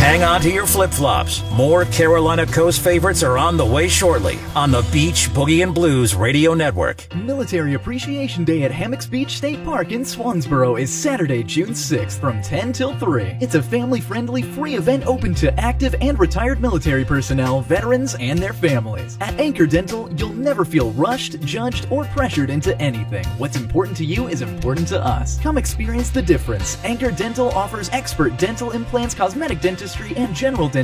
Hang on to your flip-flops. More Carolina Coast favorites are on the way shortly on the Beach Boogie and Blues Radio Network. Military Appreciation Day at Hammocks Beach State Park in Swansboro is Saturday, June 6th from 10 till 3. It's a family-friendly, free event open to active and retired military personnel, veterans, and their families. At Anchor Dental, you'll never feel rushed, judged, or pressured into anything. What's important to you is important to us. Come experience the difference. Anchor Dental offers expert dental implants, cosmetic dentistry, and general dentistry